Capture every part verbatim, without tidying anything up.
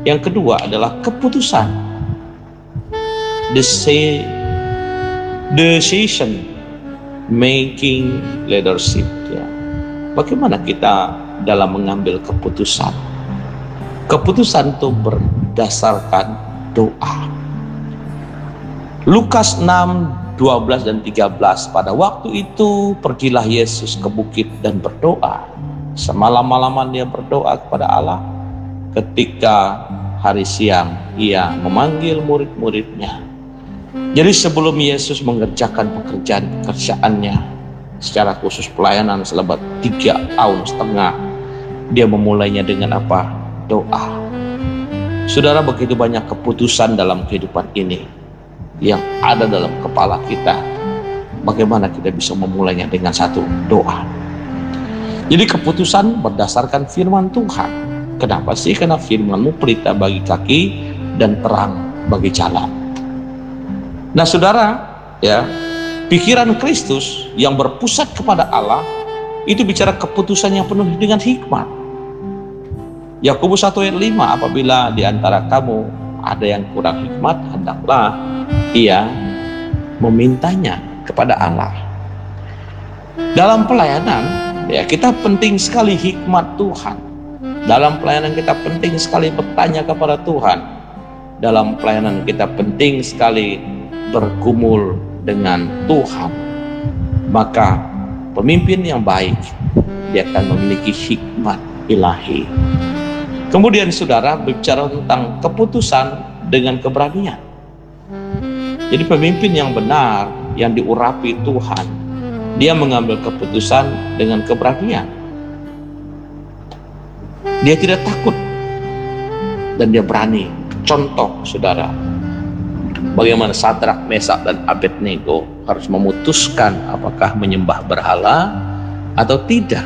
Yang kedua adalah keputusan, Deci- decision making leadership. Ya. Bagaimana kita dalam mengambil keputusan? Keputusan itu berdasarkan doa. Lukas enam, dua belas dan tiga belas. Pada waktu itu pergilah Yesus ke bukit dan berdoa. Semalam-malaman dia berdoa kepada Allah. Ketika hari siang ia memanggil murid-muridnya. Jadi sebelum Yesus mengerjakan pekerjaan-pekerjaannya secara khusus pelayanan selama tiga tahun setengah, dia memulainya dengan apa? Doa. Saudara, begitu banyak keputusan dalam kehidupan ini yang ada dalam kepala kita. Bagaimana kita bisa memulainya dengan satu doa? Jadi keputusan berdasarkan firman Tuhan. Kenapa sih? Karena firman-Mu pelita bagi kaki dan terang bagi jalan. Nah saudara, ya, pikiran Kristus yang berpusat kepada Allah itu bicara keputusan yang penuh dengan hikmat. Yakobus satu ayat lima, apabila di antara kamu ada yang kurang hikmat, hendaklah ia memintanya kepada Allah. Dalam pelayanan, ya, kita penting sekali hikmat Tuhan. Dalam pelayanan kita penting sekali bertanya kepada Tuhan. Dalam pelayanan kita penting sekali bergumul dengan Tuhan. Maka pemimpin yang baik, dia akan memiliki hikmat ilahi. Kemudian saudara berbicara tentang keputusan dengan keberanian. Jadi pemimpin yang benar, yang diurapi Tuhan, dia mengambil keputusan dengan keberanian. Dia tidak takut dan dia berani. Contoh saudara, bagaimana Sadrak, Mesak dan Abednego harus memutuskan apakah menyembah berhala atau tidak.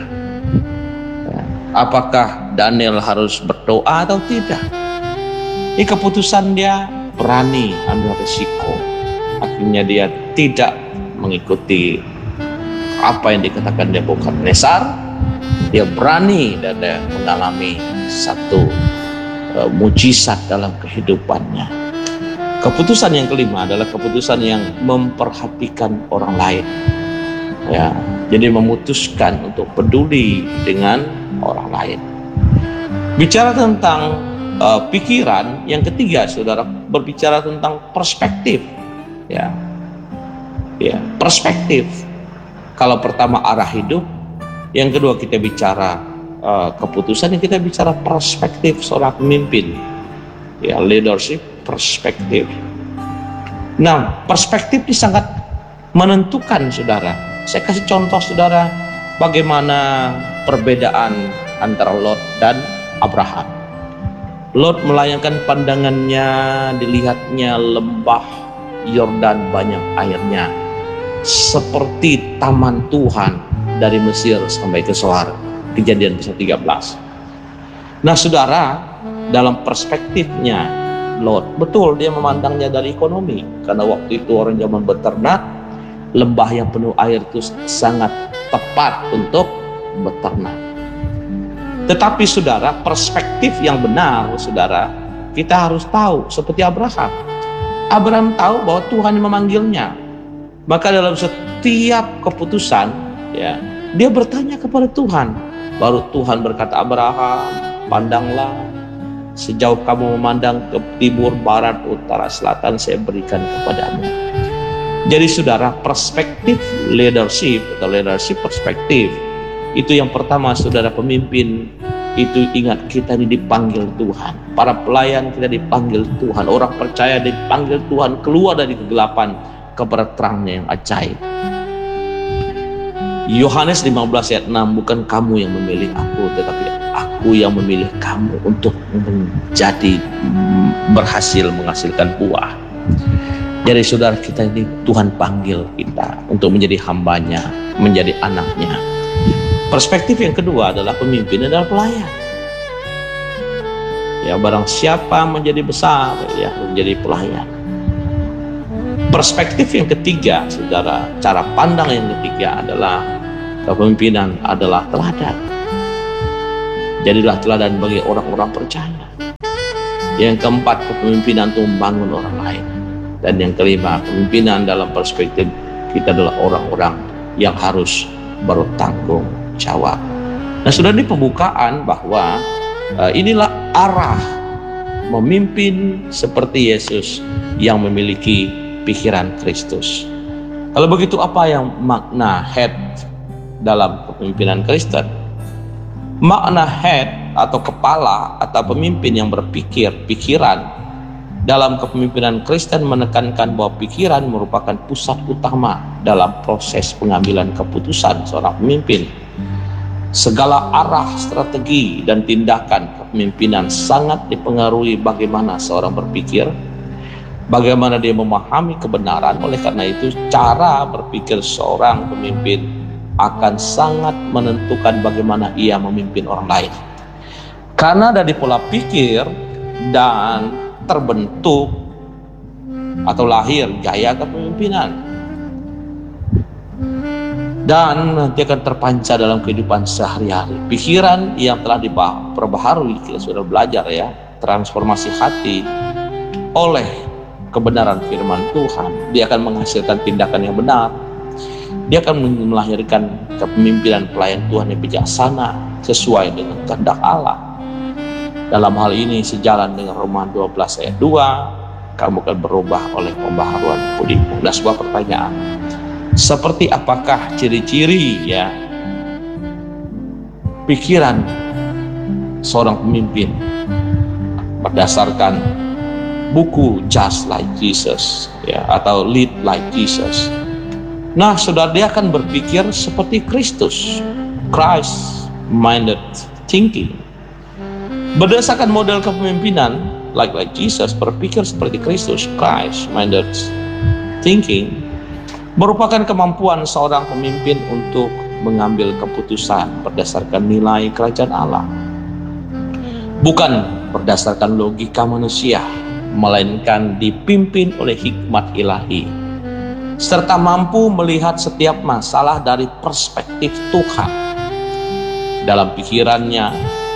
Apakah Daniel harus berdoa atau tidak. Ini keputusan dia berani ambil risiko. Akhirnya dia tidak mengikuti apa yang dikatakan Nebukadnezar. Dia berani dan dia mengalami satu uh, mujizat dalam kehidupannya. Keputusan yang kelima adalah keputusan yang memperhatikan orang lain. Ya, jadi memutuskan untuk peduli dengan orang lain. Bicara tentang uh, pikiran, yang ketiga, saudara, berbicara tentang perspektif. Ya, ya, perspektif. Kalau pertama arah hidup, yang kedua kita bicara uh, keputusan, yang kita bicara perspektif seorang pemimpin. Ya, leadership, perspektif. Nah, perspektif ini sangat menentukan, saudara. Saya kasih contoh, saudara, bagaimana perbedaan antara Lot dan Abraham. Lot melayangkan pandangannya, dilihatnya lembah Yordan banyak airnya, seperti taman Tuhan dari Mesir sampai ke Soar. Kejadian pasal tiga belas. Nah saudara, dalam perspektifnya Lot, betul dia memandangnya dari ekonomi, karena waktu itu orang zaman beternak, lembah yang penuh air itu sangat tepat untuk beternak. Tetapi saudara, perspektif yang benar, saudara, kita harus tahu seperti Abraham. Abraham tahu bahwa Tuhan yang memanggilnya. Maka dalam setiap keputusan, ya, dia bertanya kepada Tuhan. Baru Tuhan berkata, Abraham, pandanglah, sejauh kamu memandang ke timur, barat, utara, selatan, saya berikan kepadamu. Jadi saudara, perspektif leadership atau leadership perspektif itu yang pertama, saudara pemimpin itu ingat, kita ini dipanggil Tuhan. Para pelayan kita dipanggil Tuhan. Orang percaya dipanggil Tuhan keluar dari kegelapan kepada terangnya yang ajaib. Yohanes lima belas ayat enam, bukan kamu yang memilih aku, tetapi aku yang memilih kamu untuk menjadi berhasil menghasilkan buah. Jadi saudara, kita ini Tuhan panggil kita untuk menjadi hambanya, menjadi anaknya. Perspektif yang kedua adalah pemimpin adalah pelayan. Ya, barang siapa menjadi besar, ya menjadi pelayan. Perspektif yang ketiga, saudara, cara pandang yang ketiga adalah kepemimpinan adalah teladan. Jadilah teladan bagi orang-orang percaya. Yang keempat, kepemimpinan untuk membangun orang lain. Dan yang kelima, kepemimpinan dalam perspektif kita adalah orang-orang yang harus bertanggung jawab. Nah, sudah di pembukaan bahwa uh, inilah arah memimpin seperti Yesus yang memiliki pikiran Kristus. Kalau begitu, apa yang makna head dalam kepemimpinan Kristen? Makna head atau kepala atau pemimpin yang berpikir, pikiran dalam kepemimpinan Kristen menekankan bahwa pikiran merupakan pusat utama dalam proses pengambilan keputusan seorang pemimpin. Segala arah, strategi, dan tindakan kepemimpinan sangat dipengaruhi bagaimana seorang berpikir, bagaimana dia memahami kebenaran. Oleh karena itu, cara berpikir seorang pemimpin akan sangat menentukan bagaimana ia memimpin orang lain. Karena dari pola pikir dan terbentuk atau lahir gaya kepemimpinan, dan nanti akan terpancar dalam kehidupan sehari-hari. Pikiran yang telah diperbaharui, kita sudah belajar ya, transformasi hati oleh kebenaran firman Tuhan, dia akan menghasilkan tindakan yang benar. Dia akan melahirkan kepemimpinan pelayan Tuhan yang bijaksana sesuai dengan kehendak Allah. Dalam hal ini sejalan dengan Roma dua belas ayat dua, kamu akan berubah oleh pembaharuan budimu. Nah, sebuah pertanyaan, seperti apakah ciri-ciri ya pikiran seorang pemimpin berdasarkan buku Just Like Jesus ya, atau Lead Like Jesus? Nah, saudara, dia akan berpikir seperti Kristus, Christ-minded thinking. Berdasarkan model kepemimpinan, like like Jesus, berpikir seperti Kristus, Christ-minded thinking, merupakan kemampuan seorang pemimpin untuk mengambil keputusan berdasarkan nilai kerajaan Allah. Bukan berdasarkan logika manusia, melainkan dipimpin oleh hikmat ilahi, serta mampu melihat setiap masalah dari perspektif Tuhan. Dalam pikirannya,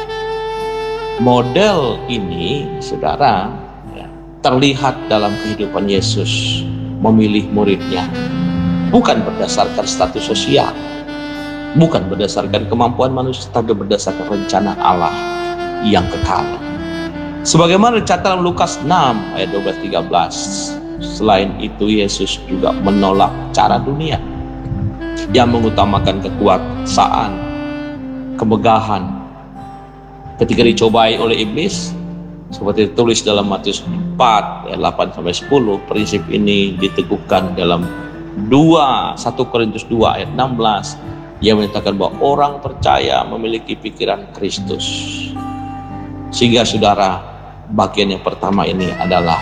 model ini, saudara, ya, terlihat dalam kehidupan Yesus memilih muridnya, bukan berdasarkan status sosial, bukan berdasarkan kemampuan manusia, tapi berdasarkan rencana Allah yang kekal. Sebagaimana dicatat dalam Lukas enam ayat dua belas tiga belas, selain itu Yesus juga menolak cara dunia yang mengutamakan kekuasaan, kemegahan. Ketika dicobai oleh iblis, seperti ditulis dalam Matius empat ayat delapan sampai sepuluh, prinsip ini diteguhkan dalam satu Korintus dua ayat enam belas yang menyatakan bahwa orang percaya memiliki pikiran Kristus. Sehingga saudara, bagian yang pertama ini adalah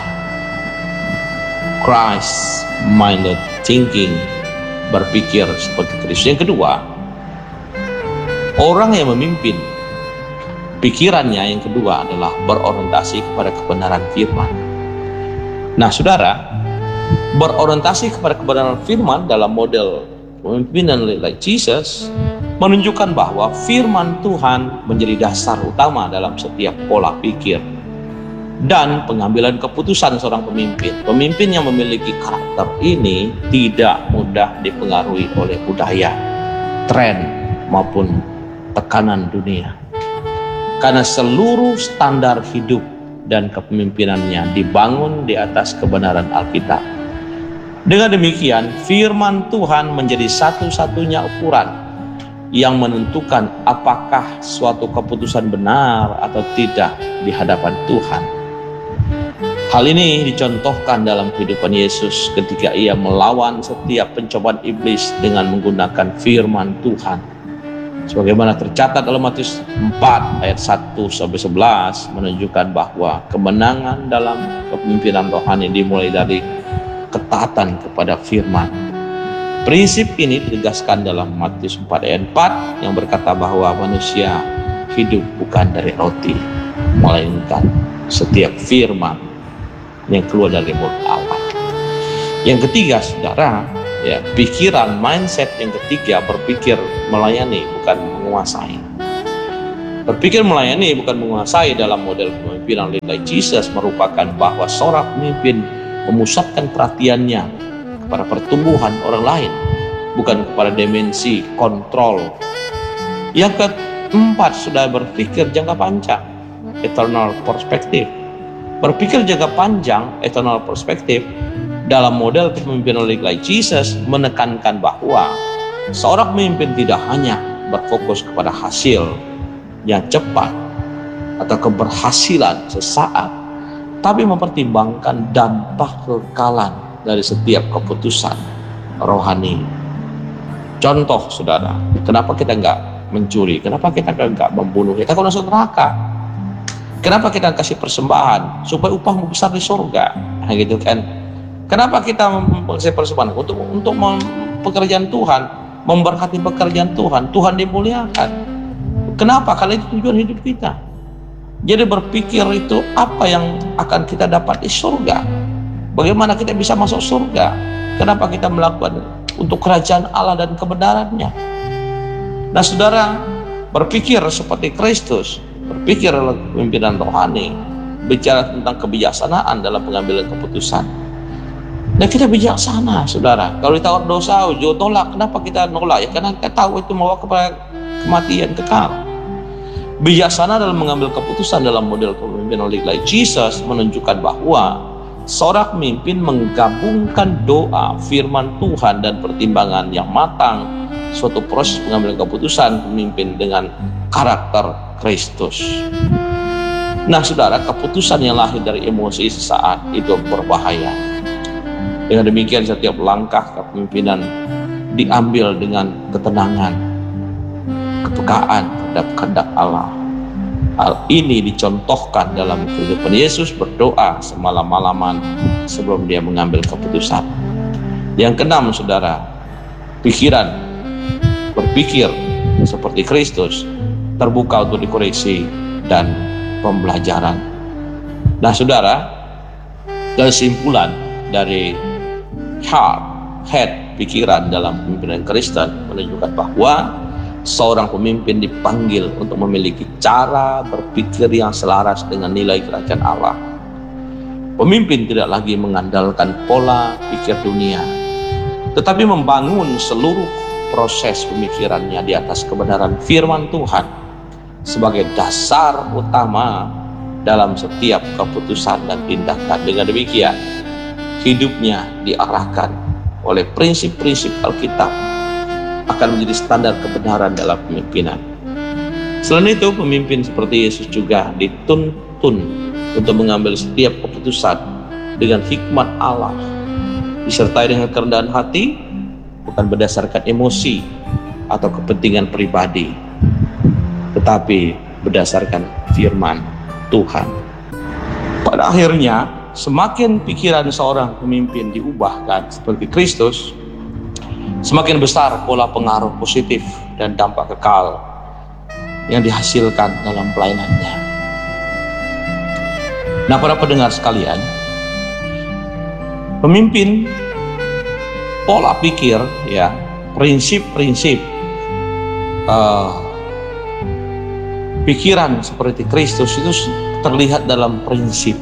Christ-minded thinking, berpikir seperti Kristus. Yang kedua, orang yang memimpin pikirannya yang kedua adalah berorientasi kepada kebenaran firman. Nah, saudara, berorientasi kepada kebenaran firman dalam model pemimpinan like Jesus menunjukkan bahwa firman Tuhan menjadi dasar utama dalam setiap pola pikir dan pengambilan keputusan seorang pemimpin. Pemimpin yang memiliki karakter ini tidak mudah dipengaruhi oleh budaya, tren, maupun tekanan dunia. Karena seluruh standar hidup dan kepemimpinannya dibangun di atas kebenaran Alkitab. Dengan demikian, firman Tuhan menjadi satu-satunya ukuran yang menentukan apakah suatu keputusan benar atau tidak di hadapan Tuhan. Hal ini dicontohkan dalam kehidupan Yesus ketika ia melawan setiap pencobaan iblis dengan menggunakan firman Tuhan. Sebagaimana tercatat dalam Matius empat ayat satu sampai sebelas menunjukkan bahwa kemenangan dalam kepemimpinan rohani dimulai dari ketaatan kepada firman. Prinsip ini ditegaskan dalam Matius empat ayat empat yang berkata bahwa manusia hidup bukan dari roti, melainkan setiap firman yang keluar dari mulut Allah. Yang ketiga, saudara, ya, pikiran, mindset yang ketiga, berpikir melayani bukan menguasai. Berpikir melayani bukan menguasai dalam model kepemimpinan like Jesus merupakan bahwa seorang pemimpin memusatkan perhatiannya kepada pertumbuhan orang lain, bukan kepada dimensi kontrol. Yang keempat, sudah berpikir jangka panjang, eternal perspective. Berpikir jangka panjang, eternal perspective dalam model kepemimpinan like Jesus menekankan bahwa seorang pemimpin tidak hanya berfokus kepada hasil yang cepat atau keberhasilan sesaat, tapi mempertimbangkan dampak kekekalan dari setiap keputusan rohani. Contoh, saudara, kenapa kita enggak mencuri? Kenapa kita enggak membunuh? Kita kalau masuk neraka. Kenapa kita kasih persembahan? Supaya upahmu besar di surga. Nah, gitu kan? Kenapa kita kasih persembahan? Untuk untuk pekerjaan Tuhan, memberkati pekerjaan Tuhan. Tuhan dimuliakan. Kenapa? Karena itu tujuan hidup kita. Jadi berpikir itu apa yang akan kita dapat di surga. Bagaimana kita bisa masuk surga? Kenapa kita melakukan untuk kerajaan Allah dan kebenarannya? Nah, saudara, berpikir seperti Kristus, berpikir pimpinan rohani, bicara tentang kebijaksanaan dalam pengambilan keputusan. Nah, kita bijaksana, saudara. Kalau ditawar dosa, ujung tolak. Kenapa kita nolak? Ya karena kita tahu itu membawa kepada kematian kekal. Bijaksana dalam mengambil keputusan dalam model kepemimpinan like Jesus menunjukkan bahwa seorang pemimpin menggabungkan doa, firman Tuhan, dan pertimbangan yang matang, suatu proses pengambilan keputusan pemimpin dengan karakter Kristus. Nah, saudara, keputusan yang lahir dari emosi sesaat itu berbahaya. Dengan demikian, setiap langkah kepemimpinan diambil dengan ketenangan, kepekaan terhadap kehendak Allah. Hal ini dicontohkan dalam kehidupan Yesus berdoa semalam-malaman sebelum dia mengambil keputusan. Yang keenam, saudara, pikiran berpikir seperti Kristus terbuka untuk dikoreksi dan pembelajaran. Nah, saudara, kesimpulan dari heart, head, pikiran dalam pemimpinan Kristen menunjukkan bahwa seorang pemimpin dipanggil untuk memiliki cara berpikir yang selaras dengan nilai kerajaan Allah. Pemimpin tidak lagi mengandalkan pola pikir dunia, tetapi membangun seluruh proses pemikirannya di atas kebenaran firman Tuhan sebagai dasar utama dalam setiap keputusan dan tindakan. Dengan demikian, hidupnya diarahkan oleh prinsip-prinsip Alkitab akan menjadi standar kebenaran dalam pemimpinan. Selain itu, pemimpin seperti Yesus juga dituntun untuk mengambil setiap keputusan dengan hikmat Allah, disertai dengan kerendahan hati, bukan berdasarkan emosi atau kepentingan pribadi, tetapi berdasarkan firman Tuhan. Pada akhirnya, semakin pikiran seorang pemimpin diubahkan seperti Kristus, semakin besar pola pengaruh positif dan dampak kekal yang dihasilkan dalam pelayanannya. Nah, para pendengar sekalian, pemimpin, pola pikir, ya, prinsip-prinsip uh, pikiran seperti Kristus itu terlihat dalam prinsip.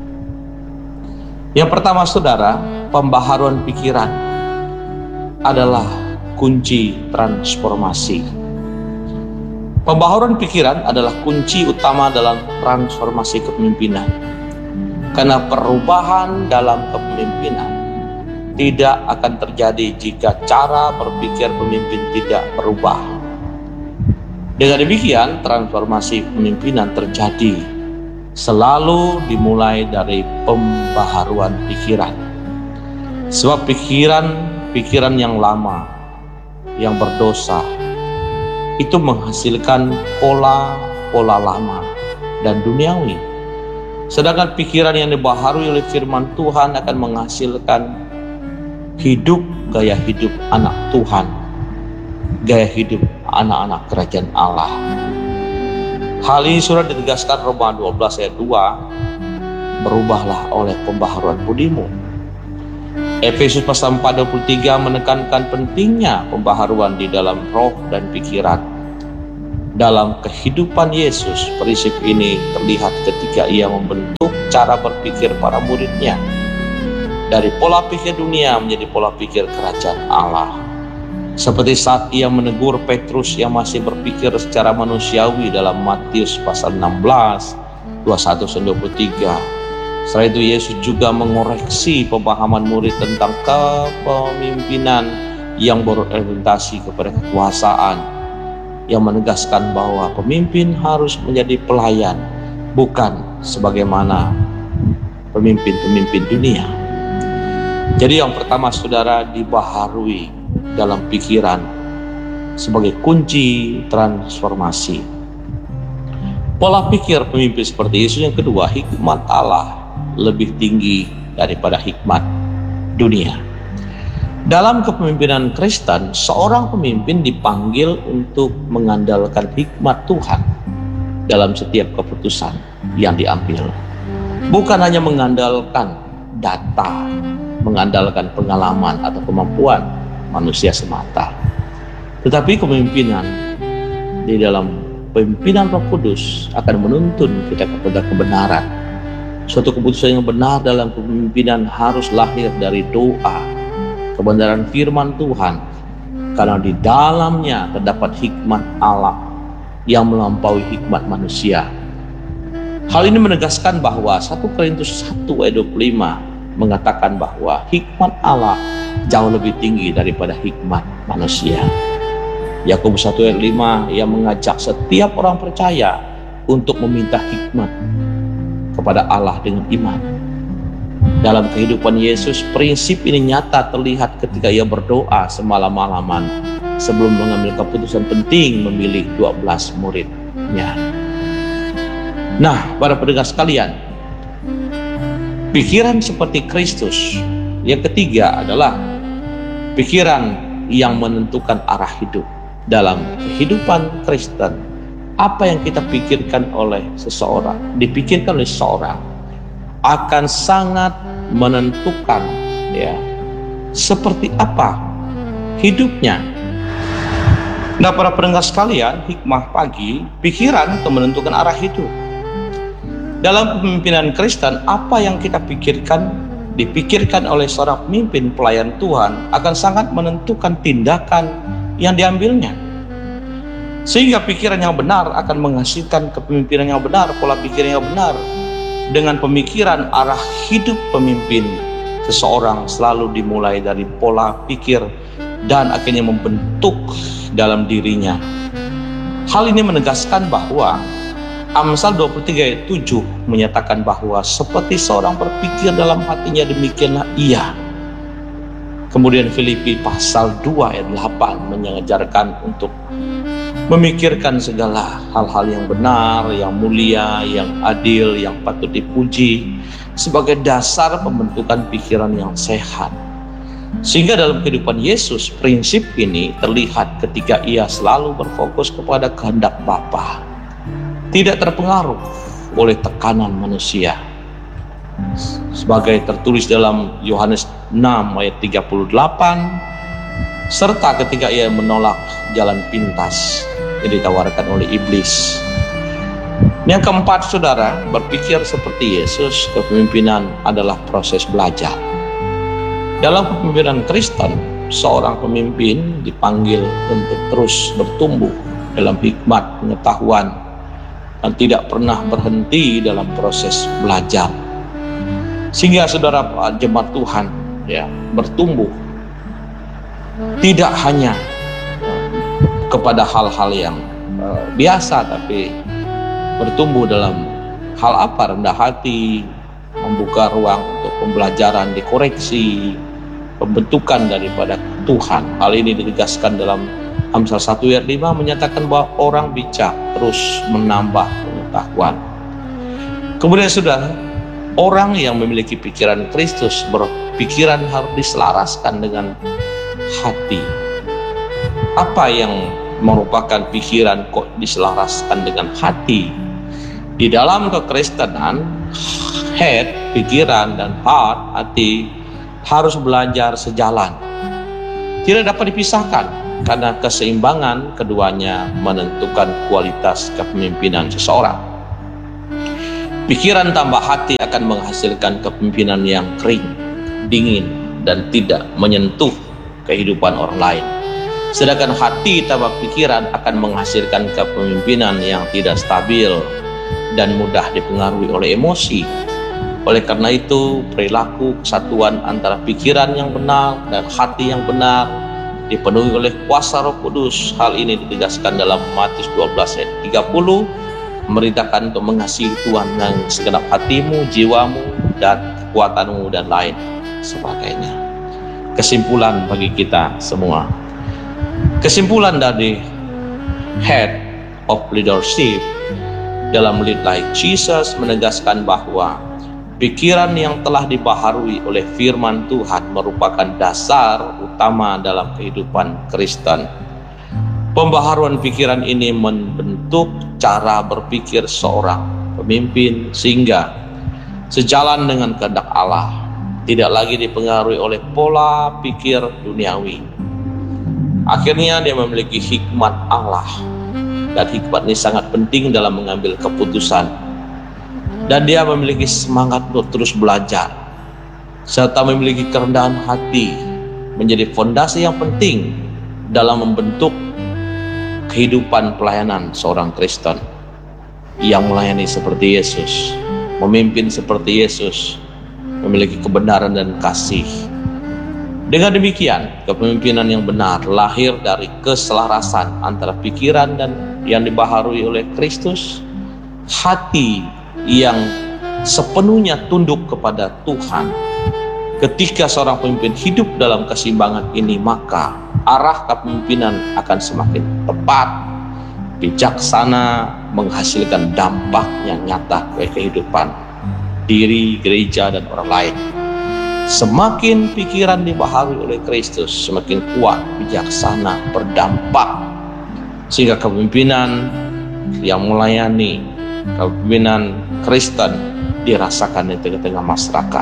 Yang pertama, saudara, pembaharuan pikiran adalah kunci transformasi. Pembaharuan pikiran adalah kunci utama dalam transformasi kepemimpinan. Karena perubahan dalam kepemimpinan tidak akan terjadi jika cara berpikir pemimpin tidak berubah. Dengan demikian, transformasi kepemimpinan terjadi selalu dimulai dari pembaharuan pikiran. Sebab pikiran Pikiran yang lama, yang berdosa, itu menghasilkan pola-pola lama dan duniawi. Sedangkan pikiran yang dibaharui oleh firman Tuhan akan menghasilkan hidup, gaya hidup anak Tuhan, gaya hidup anak-anak kerajaan Allah. Hal ini sudah ditegaskan Roma dua belas ayat dua, berubahlah oleh pembaharuan budimu. Efesus pasal empat ayat dua puluh tiga menekankan pentingnya pembaharuan di dalam roh dan pikiran. Dalam kehidupan Yesus, prinsip ini terlihat ketika ia membentuk cara berpikir para muridnya. Dari pola pikir dunia menjadi pola pikir kerajaan Allah. Seperti saat ia menegur Petrus yang masih berpikir secara manusiawi dalam Matius pasal enam belas, dua puluh satu sampai dua puluh tiga. Setelah itu Yesus juga mengoreksi pemahaman murid tentang kepemimpinan yang berorientasi kepada kekuasaan, yang menegaskan bahwa pemimpin harus menjadi pelayan, bukan sebagaimana pemimpin-pemimpin dunia. Jadi yang pertama, saudara, dibaharui dalam pikiran sebagai kunci transformasi. Pola pikir pemimpin seperti Yesus. Yang kedua, hikmat Allah lebih tinggi daripada hikmat dunia. Dalam kepemimpinan Kristen, seorang pemimpin dipanggil untuk mengandalkan hikmat Tuhan dalam setiap keputusan yang diambil. Bukan hanya mengandalkan data, mengandalkan pengalaman atau kemampuan manusia semata. Tetapi kepemimpinan di dalam pimpinan Roh Kudus akan menuntun kita kepada kebenaran. Suatu keputusan yang benar dalam kepemimpinan harus lahir dari doa, kebenaran firman Tuhan, karena di dalamnya terdapat hikmat Allah yang melampaui hikmat manusia. Hal ini menegaskan bahwa satu Korintus satu ayat dua puluh lima mengatakan bahwa hikmat Allah jauh lebih tinggi daripada hikmat manusia. Yakobus satu ayat lima yang mengajak setiap orang percaya untuk meminta hikmat kepada Allah dengan iman. Dalam kehidupan Yesus, prinsip ini nyata terlihat ketika ia berdoa semalam-malaman sebelum mengambil keputusan penting memilih dua belas muridnya. Nah, para pendengar sekalian, pikiran seperti Kristus. Yang ketiga adalah pikiran yang menentukan arah hidup. Dalam kehidupan Kristen, apa yang kita pikirkan oleh seseorang, dipikirkan oleh seseorang, akan sangat menentukan ya seperti apa hidupnya. Nah, para pendengar sekalian, hikmah pagi, pikiran untuk menentukan arah hidup. Dalam kepemimpinan Kristen, apa yang kita pikirkan, dipikirkan oleh seorang pemimpin pelayan Tuhan akan sangat menentukan tindakan yang diambilnya. Sehingga pikiran yang benar akan menghasilkan kepemimpinan yang benar, pola pikir yang benar. Dengan pemikiran arah hidup pemimpin, seseorang selalu dimulai dari pola pikir dan akhirnya membentuk dalam dirinya. Hal ini menegaskan bahwa Amsal dua puluh tiga ayat tujuh menyatakan bahwa seperti seorang berpikir dalam hatinya, demikianlah ia. Kemudian Filipi pasal dua ayat delapan mengajarkan untuk memikirkan segala hal-hal yang benar, yang mulia, yang adil, yang patut dipuji sebagai dasar pembentukan pikiran yang sehat. Sehingga dalam kehidupan Yesus, prinsip ini terlihat ketika ia selalu berfokus kepada kehendak Bapa, tidak terpengaruh oleh tekanan manusia. Sebagai tertulis dalam Yohanes enam ayat tiga puluh delapan, serta ketika ia menolak jalan pintas yang ditawarkan oleh iblis. Yang keempat, saudara, berpikir seperti Yesus. Kepemimpinan adalah proses belajar. Dalam kepemimpinan Kristen, seorang pemimpin dipanggil untuk terus bertumbuh dalam hikmat, pengetahuan, dan tidak pernah berhenti dalam proses belajar. Sehingga saudara jemaat Tuhan ya bertumbuh tidak hanya kepada hal-hal yang uh, biasa, tapi bertumbuh dalam hal apa? Rendah hati, membuka ruang untuk pembelajaran, dikoreksi, pembentukan daripada Tuhan. Hal ini ditegaskan dalam Amsal satu ayat lima menyatakan bahwa orang bijak terus menambah pengetahuan. Kemudian saudara, orang yang memiliki pikiran Kristus, berpikiran harus diselaraskan dengan hati. Apa yang merupakan pikiran kok diselaraskan dengan hati? Di dalam kekristenan, head, pikiran, dan heart, hati, harus belajar sejalan. Tidak dapat dipisahkan. karena keseimbangan keduanya menentukan kualitas kepemimpinan seseorang. Pikiran tambah hati akan menghasilkan kepemimpinan yang kering, dingin, dan tidak menyentuh kehidupan orang lain. Sedangkan hati tambah pikiran akan menghasilkan kepemimpinan yang tidak stabil dan mudah dipengaruhi oleh emosi. Oleh karena itu, perilaku kesatuan antara pikiran yang benar dan hati yang benar dipenuhi oleh kuasa Roh Kudus. Hal ini ditegaskan dalam Matius dua belas ayat tiga puluh, memerintahkan untuk mengasihi Tuhan dengan segenap hatimu, jiwamu, dan kekuatanmu, dan lain sebagainya. Kesimpulan bagi kita semua. Kesimpulan dari Head of Leadership dalam Lead Like Jesus menegaskan bahwa pikiran yang telah dibaharui oleh firman Tuhan merupakan dasar utama dalam kehidupan Kristen. Pembaharuan pikiran ini membentuk cara berpikir seorang pemimpin sehingga sejalan dengan kehendak Allah, tidak lagi dipengaruhi oleh pola pikir duniawi. Akhirnya dia memiliki hikmat Allah, dan hikmat ini sangat penting dalam mengambil keputusan. Dan dia memiliki semangat untuk terus belajar, serta memiliki kerendahan hati, menjadi fondasi yang penting dalam membentuk kehidupan pelayanan seorang Kristen yang melayani seperti Yesus, memimpin seperti Yesus, memiliki kebenaran dan kasih. Dengan demikian, kepemimpinan yang benar lahir dari keselarasan antara pikiran dan yang dibaharui oleh Kristus, hati yang sepenuhnya tunduk kepada Tuhan. Ketika seorang pemimpin hidup dalam keseimbangan ini, maka arah kepemimpinan akan semakin tepat, bijaksana, menghasilkan dampak yang nyata bagi kehidupan diri, gereja, dan orang lain. Semakin pikiran dibaharui oleh Kristus, semakin kuat, bijaksana, berdampak, sehingga kepemimpinan yang melayani, kepemimpinan Kristen dirasakan di tengah-tengah masyarakat.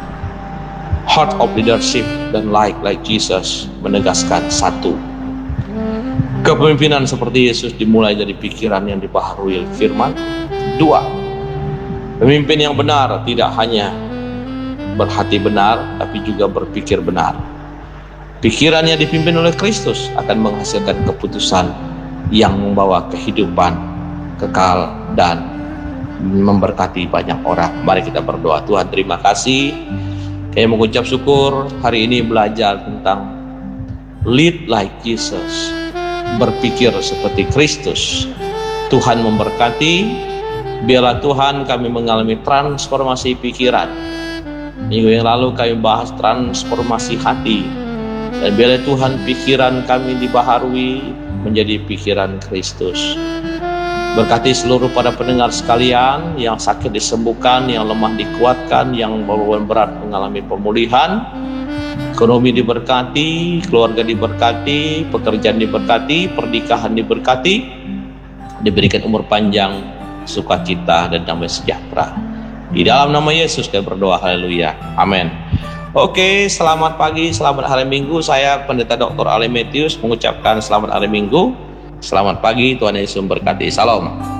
Heart of Leadership dan Like Like Jesus menegaskan satu, kepemimpinan seperti Yesus dimulai dari pikiran yang dibaharui firman. Dua, pemimpin yang benar tidak hanya berhati benar, tapi juga berpikir benar. Pikirannya dipimpin oleh Kristus akan menghasilkan keputusan yang membawa kehidupan kekal dan memberkati banyak orang. Mari kita berdoa. Tuhan, terima kasih. Kami mengucap syukur hari ini belajar tentang Lead Like Jesus, berpikir seperti Kristus. Tuhan memberkati. Biarlah Tuhan kami mengalami transformasi pikiran. Minggu yang lalu kami bahas transformasi hati, dan biarlah Tuhan pikiran kami dibaharui menjadi pikiran Kristus. Berkati seluruh para pendengar sekalian, yang sakit disembuhkan, yang lemah dikuatkan, yang beban berat mengalami pemulihan, ekonomi diberkati, keluarga diberkati, pekerjaan diberkati, pernikahan diberkati, diberikan umur panjang, sukacita, dan damai sejahtera. Di dalam nama Yesus kami berdoa, haleluya, amin. Oke, selamat pagi, selamat hari Minggu. Saya Pendeta Doktor Ali Matius mengucapkan selamat hari Minggu. Selamat pagi, Tuhan Yesus memberkati. Salam.